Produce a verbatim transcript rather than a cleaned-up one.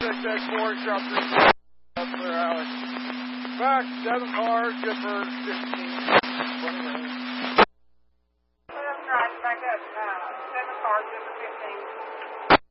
six X four, shop three, up clear alley. Back, seven cars, good for fifteen, twenty minutes. Well, right, back up, uh, seven cars, good for fifteen.